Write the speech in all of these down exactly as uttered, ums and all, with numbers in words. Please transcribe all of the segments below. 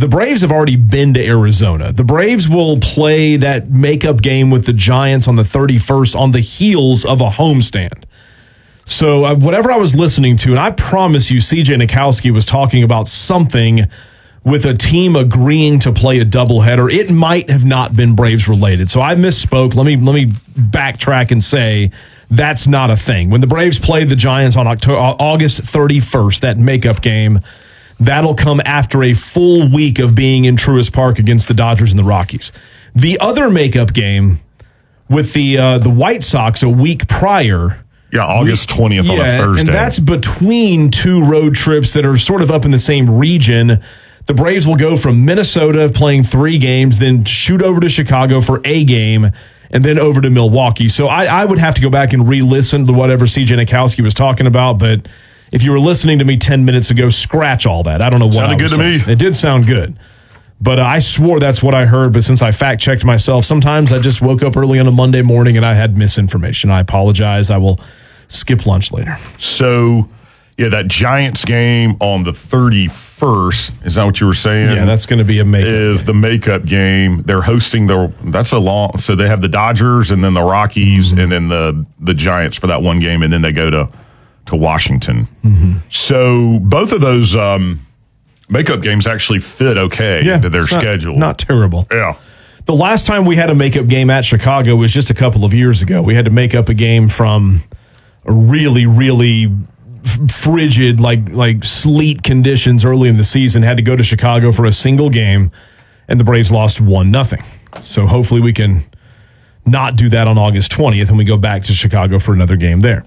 the Braves have already been to Arizona. The Braves will play that makeup game with the Giants on the thirty-first on the heels of a homestand. So uh, whatever I was listening to, and I promise you, C J Nikowski was talking about something with a team agreeing to play a doubleheader. It might have not been Braves related. So I misspoke. Let me let me backtrack and say that's not a thing. When the Braves played the Giants on October, August thirty-first, that makeup game, that'll come after a full week of being in Truist Park against the Dodgers and the Rockies. The other makeup game with the uh, the White Sox a week prior. Yeah, August twentieth yeah, on a Thursday. And that's between two road trips that are sort of up in the same region. The Braves will go from Minnesota playing three games, then shoot over to Chicago for a game, and then over to Milwaukee. So I, I would have to go back and re-listen to whatever C J Nikowski was talking about, but if you were listening to me ten minutes ago, scratch all that. I don't know what Sounded I was good to saying. me. It did sound good. But uh, I swore that's what I heard, but since I fact-checked myself, sometimes I just woke up early on a Monday morning and I had misinformation. I apologize. I will skip lunch later. So, yeah, that Giants game on the thirty-first, is that what you were saying? Yeah, that's going to be a makeup Is game. the makeup game. They're hosting the, that's a long, so they have the Dodgers and then the Rockies mm-hmm. and then the, the Giants for that one game, and then they go to, to Washington. Mm-hmm. So both of those um, makeup games actually fit okay yeah, into their not, schedule. Not terrible. Yeah. The last time we had a makeup game at Chicago was just a couple of years ago. We had to make up a game from a really, really f- frigid, like like sleet conditions early in the season. Had to go to Chicago for a single game, and the Braves lost one nothing. So hopefully we can not do that on August twentieth, and we go back to Chicago for another game there.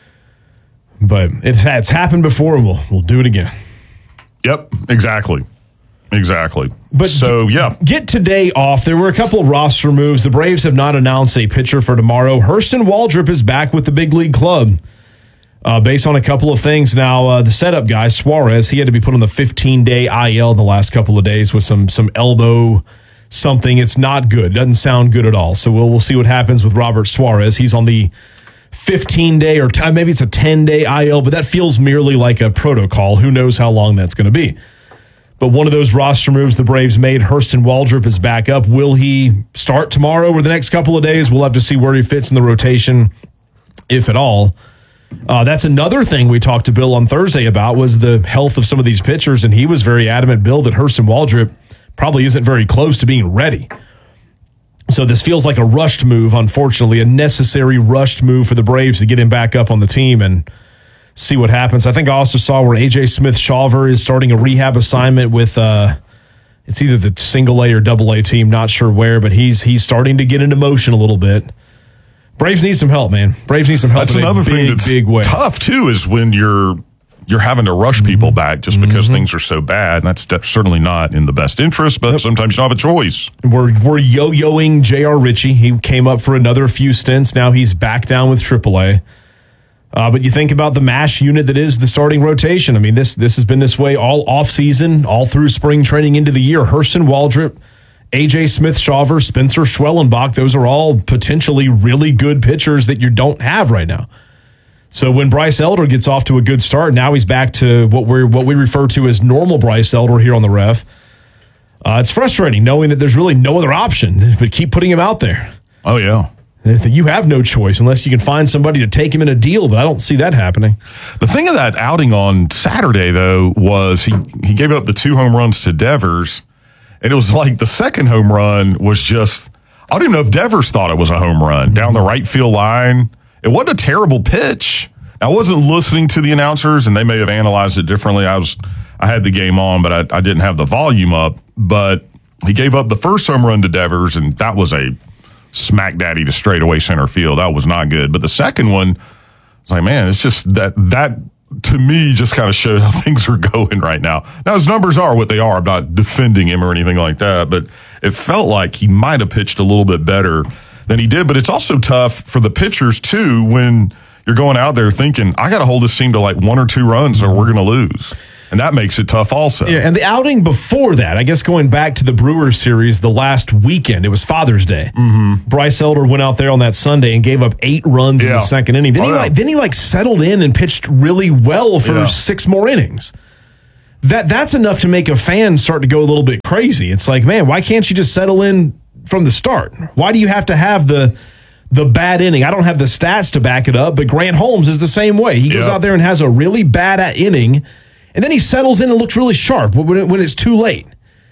But it's, it's happened before, and we'll we'll do it again. Yep, exactly. Exactly. But so, yeah. Get today off. There were a couple of roster moves. The Braves have not announced a pitcher for tomorrow. Hurston Waldrop is back with the big league club uh, based on a couple of things. Now, uh, the setup guy, Suarez, he had to be put on the fifteen-day I L in the last couple of days with some some elbow something. It's not good. Doesn't sound good at all. So we'll, we'll see what happens with Robert Suarez. He's on the fifteen-day or t- maybe it's a ten-day I L, but that feels merely like a protocol. Who knows how long that's going to be. But one of those roster moves the Braves made, Hurston Waldrop is back up. Will he start tomorrow or the next couple of days? We'll have to see where he fits in the rotation, if at all. Uh, that's another thing we talked to Bill on Thursday about was the health of some of these pitchers, and he was very adamant, Bill, that Hurston Waldrop probably isn't very close to being ready. So this feels like a rushed move, unfortunately, a necessary rushed move for the Braves to get him back up on the team and see what happens. I think I also saw where A J Smith-Shawver is starting a rehab assignment with uh, it's either the single A or double A team, not sure where, but he's he's starting to get into motion a little bit. Braves need some help, man. Braves need some help. That's in another a big, thing that's big way. tough too is when you're you're having to rush people mm-hmm. back just because mm-hmm. things are so bad. And that's de- certainly not in the best interest, but yep. sometimes you don't have a choice. We're we're yo-yoing J R. Ritchie. He came up for another few stints. Now he's back down with triple A. Uh, but you think about the MASH unit that is the starting rotation. I mean, this this has been this way all offseason, all through spring training into the year. Hurston Waldrop, A J Smith-Shawver, Spencer Schwellenbach, those are all potentially really good pitchers that you don't have right now. So when Bryce Elder gets off to a good start, now he's back to what we what we refer to as normal Bryce Elder here on the ref. Uh, it's frustrating knowing that there's really no other option, but keep putting him out there. Oh, yeah. You have no choice unless you can find somebody to take him in a deal, but I don't see that happening. The thing of that outing on Saturday, though, was he, he gave up the two home runs to Devers, and it was like the second home run was just, I don't even know if Devers thought it was a home run, mm-hmm. down the right field line. It wasn't a terrible pitch. I wasn't listening to the announcers, and they may have analyzed it differently. I was, I had the game on, but I, I didn't have the volume up. But he gave up the first home run to Devers, and that was a smack daddy to straightaway center field. That was not good. But the second one, I was like, man, it's just that, that to me just kind of showed how things are going right now. Now, his numbers are what they are. I'm not defending him or anything like that, but it felt like he might have pitched a little bit better than he did. But it's also tough for the pitchers, too, when you're going out there thinking, I got to hold this team to like one or two runs or we're going to lose. And that makes it tough also. Yeah, and the outing before that, I guess going back to the Brewers series the last weekend, it was Father's Day. Mm-hmm. Bryce Elder went out there on that Sunday and gave up eight runs yeah. in the second inning. Then, oh, he, yeah. like, then he like settled in and pitched really well for yeah. six more innings. that that's enough to make a fan start to go a little bit crazy. It's like, man, why can't you just settle in from the start? Why do you have to have the the bad inning? I don't have the stats to back it up, but Grant Holmes is the same way. He goes yep. out there and has a really bad inning, and then he settles in and looks really sharp when, it, when it's too late.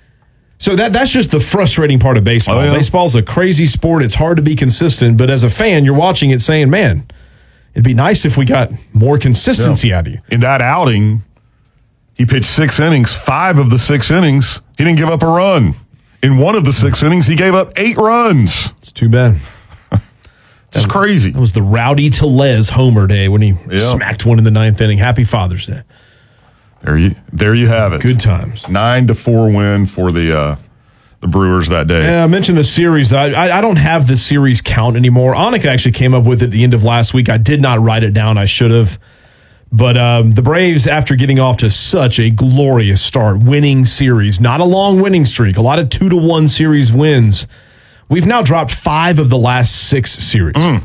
So that that's just the frustrating part of baseball. Oh, yeah. Baseball's a crazy sport. It's hard to be consistent, but as a fan, you're watching it saying, man, it'd be nice if we got more consistency yeah. out of you. In that outing, he pitched six innings. Five of the six innings, he didn't give up a run. In one of the six innings, he gave up eight runs. It's too bad. Just that, crazy. That was the Rowdy Tellez homer day when he yeah. smacked one in the ninth inning. Happy Father's Day. There you, there you have it. Good times. Nine to four win for the uh, the Brewers that day. Yeah, I mentioned the series. I, I I don't have the series count anymore. Annika actually came up with it at the end of last week. I did not write it down. I should have. But um, the Braves, after getting off to such a glorious start, winning series, not a long winning streak, a lot of two to one series wins. We've now dropped five of the last six series. Mm.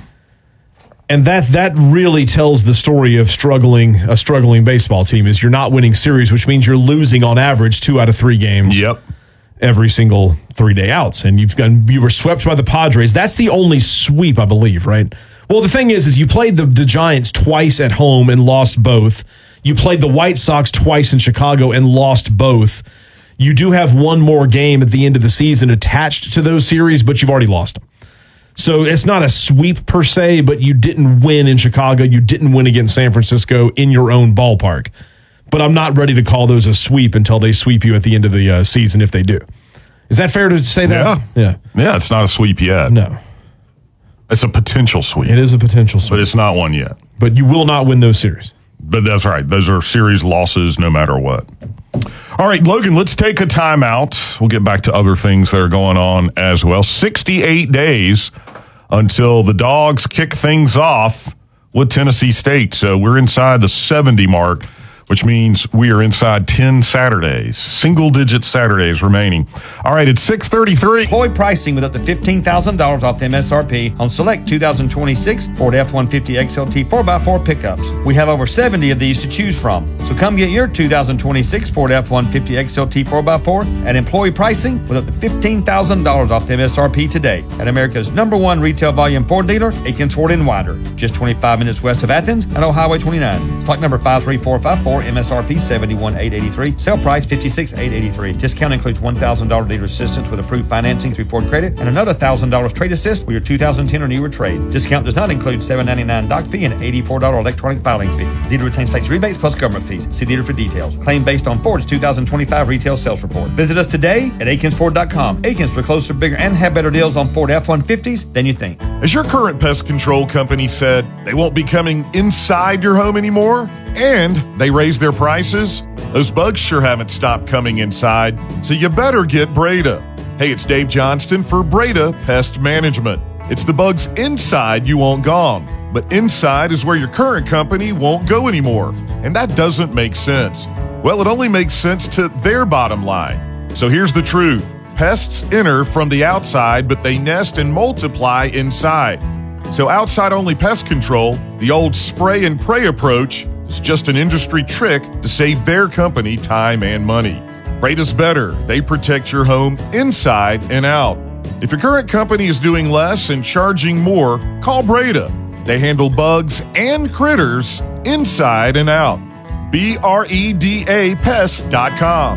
And that that really tells the story of struggling a struggling baseball team is you're not winning series, which means you're losing on average two out of three games. Yep. Every single three day outs, and you've gone, you were swept by the Padres. That's the only sweep, I believe, right? Well, the thing is, is you played the, the Giants twice at home and lost both. You played the White Sox twice in Chicago and lost both. You do have one more game at the end of the season attached to those series, but you've already lost them. So it's not a sweep per se, but you didn't win in Chicago. You didn't win against San Francisco in your own ballpark. But I'm not ready to call those a sweep until they sweep you at the end of the uh, season if they do. Is that fair to say that? Yeah. Yeah. Yeah, it's not a sweep yet. No. It's a potential sweep. It is a potential sweep. But it's not one yet. But you will not win those series. But that's right. Those are series losses no matter what. All right, Logan, let's take a timeout. We'll get back to other things that are going on as well. sixty-eight days until the Dogs kick things off with Tennessee State. So we're inside the seventy mark, which means we are inside ten Saturdays, single-digit Saturdays remaining. All right, it's six thirty-three. Employee pricing with up to fifteen thousand dollars off the M S R P on select two thousand twenty-six Ford F one fifty X L T four by four pickups. We have over seventy of these to choose from. So come get your two thousand twenty-six Ford F one fifty X L T four by four at employee pricing with up to fifteen thousand dollars off the M S R P today at America's number one retail volume Ford dealer, Aikens Ford in Winder, just twenty-five minutes west of Athens and on Highway twenty-nine. Stock number five three four five four. M S R P seventy-one thousand eight hundred eighty-three. Sale price fifty-six thousand eight hundred eighty-three. Discount includes one thousand dollars dealer assistance with approved financing through Ford Credit and another one thousand dollars trade assist with your two thousand ten or newer trade. Discount does not include seven dollars and ninety-nine cents doc fee and eighty-four dollars electronic filing fee. Dealer retains tax rebates plus government fees. See dealer for details. Claim based on Ford's two thousand twenty-five retail sales report. Visit us today at Aikens Ford dot com. Aikens, we're closer, bigger, and have better deals on Ford F one fifties than you think. As your current pest control company said, they won't be coming inside your home anymore, and they raised their prices, those bugs sure haven't stopped coming inside, so you better get Breda. Hey, it's Dave Johnston for Breda Pest Management. It's the bugs inside you want gone, but inside is where your current company won't go anymore, and that doesn't make sense. Well, it only makes sense to their bottom line. So here's the truth. Pests enter from the outside, but they nest and multiply inside. So outside-only pest control, the old spray and pray approach, is just an industry trick to save their company time and money. Breda's better. They protect your home inside and out. If your current company is doing less and charging more, call Breda. They handle bugs and critters inside and out. B R E D A pest dot com.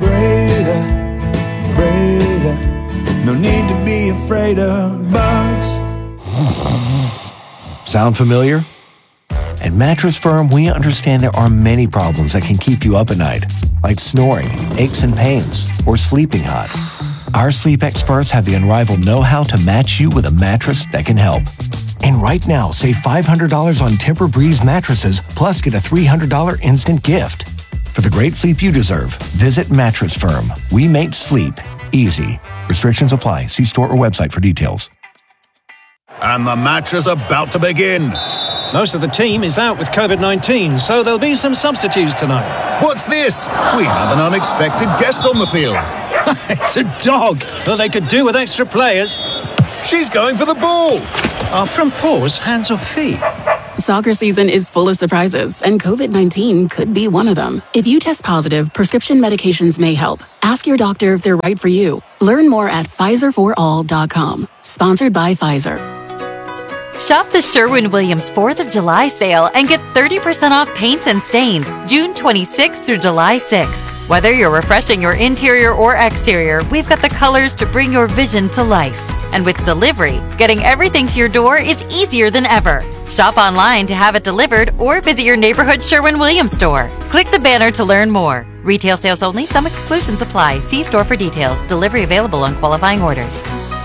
Breda, Breda, no need to be afraid of bugs. Sound familiar? At Mattress Firm, we understand there are many problems that can keep you up at night, like snoring, aches and pains, or sleeping hot. Our sleep experts have the unrivaled know-how to match you with a mattress that can help. And right now, save five hundred dollars on Tempur-Breeze mattresses, plus get a three hundred dollars instant gift. For the great sleep you deserve, visit Mattress Firm. We make sleep easy. Restrictions apply. See store or website for details. And the match is about to begin. Most of the team is out with covid nineteen, so there'll be some substitutes tonight. What's this? We have an unexpected guest on the field. It's a dog. Well, they could do with extra players. She's going for the ball. Are from paws, hands or feet? Soccer season is full of surprises, and COVID nineteen could be one of them. If you test positive, prescription medications may help. Ask your doctor if they're right for you. Learn more at Pfizer for all dot com. Sponsored by Pfizer. Shop the Sherwin-Williams fourth of July sale and get thirty percent off paints and stains June twenty-sixth through July sixth. Whether you're refreshing your interior or exterior, we've got the colors to bring your vision to life. And with delivery, getting everything to your door is easier than ever. Shop online to have it delivered or visit your neighborhood Sherwin-Williams store. Click the banner to learn more. Retail sales only. Some exclusions apply. See store for details. Delivery available on qualifying orders.